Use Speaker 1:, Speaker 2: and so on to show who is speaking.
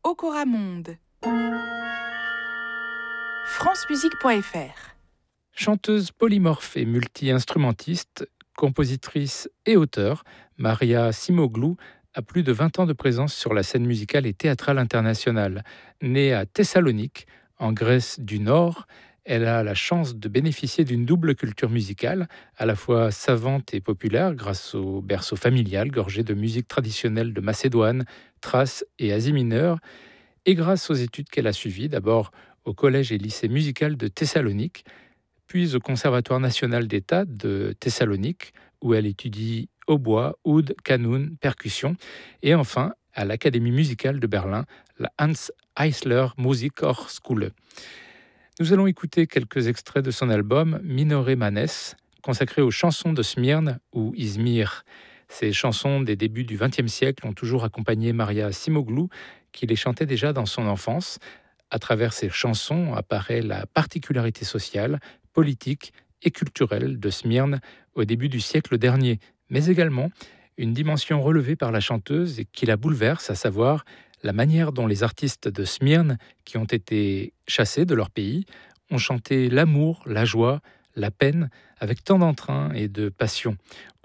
Speaker 1: Ocoramonde. francemusique.fr.
Speaker 2: Chanteuse polymorphe et multi-instrumentiste, compositrice et auteure, Maria Simoglou a plus de 20 ans de présence sur la scène musicale et théâtrale internationale. Née à Thessalonique, en Grèce du Nord, elle a la chance de bénéficier d'une double culture musicale, à la fois savante et populaire grâce au berceau familial gorgé de musique traditionnelle de Macédoine, Thrace et Asie mineure, et grâce aux études qu'elle a suivies, d'abord au collège et lycée musical de Thessalonique, puis au Conservatoire national d'État de Thessalonique, où elle étudie hautbois, oud, qanun, percussion, et enfin à l'Académie musicale de Berlin, la Hans Eisler Musikhochschule. Nous allons écouter quelques extraits de son album Minore Manes, consacré aux chansons de Smyrne ou Izmir. Ces chansons des débuts du XXe siècle ont toujours accompagné Maria Simoglou, qui les chantait déjà dans son enfance. À travers ces chansons apparaît la particularité sociale, politique et culturelle de Smyrne au début du siècle dernier, mais également une dimension relevée par la chanteuse et qui la bouleverse, à savoir la manière dont les artistes de Smyrne, qui ont été chassés de leur pays, ont chanté l'amour, la joie, la peine, avec tant d'entrain et de passion.